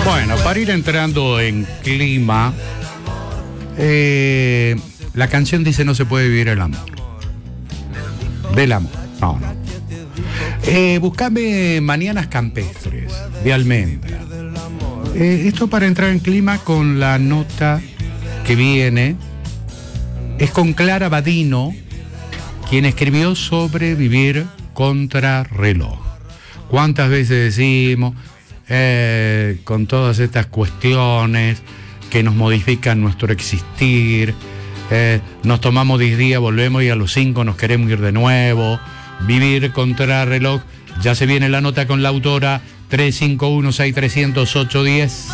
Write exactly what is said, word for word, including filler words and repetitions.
Bueno, para ir entrando en clima, eh, la canción dice no se puede vivir el amor. Del amor, no, no. Eh, buscame Mañanas Campestres, de Almendra. Eh, esto para entrar en clima con la nota que viene. Es con Clara Badino, quien escribió sobre vivir contra reloj. ¿Cuántas veces decimos, eh, con todas estas cuestiones que nos modifican nuestro existir, eh, nos tomamos diez días, volvemos y a los cinco nos queremos ir de nuevo? Vivir contra reloj. Ya se viene la nota con la autora. Tres cinco uno seis tres cero cero ocho diez.